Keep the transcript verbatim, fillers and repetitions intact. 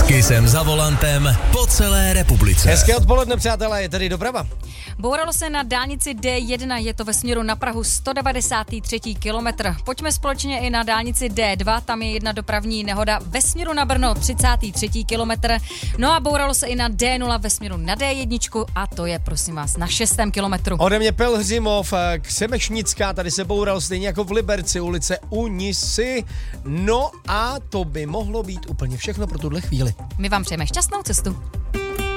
Kysem za volantem po celé republice. Hezké odpoledne, přátelé, je tady doprava. Bouralo se na dálnici D jedna, je to ve směru na Prahu sto devadesátý třetí kilometr. Pojďme společně i na dálnici D dva, tam je jedna dopravní nehoda ve směru na Brno třicátý třetí kilometr. No a bouralo se i na D nula ve směru na D jedna a to je, prosím vás, na šestém kilometru. Ode mě Pelhřimov, Křemešnická, tady se boural stejně jako v Liberci, ulice Unisy. No a to by mohlo být úplně všechno pro tuhle chvíli. My vám přejeme šťastnou cestu.